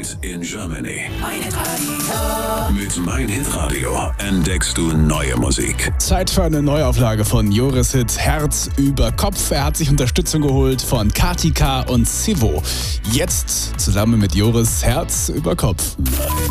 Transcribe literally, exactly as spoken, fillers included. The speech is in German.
Hit in Germany. Mein Hitradio. Mit Mein Hitradio entdeckst du neue Musik. Zeit für eine Neuauflage von Joris Hit Herz über Kopf. Er hat sich Unterstützung geholt von Katika und Sivo. Jetzt zusammen mit Joris Herz über Kopf.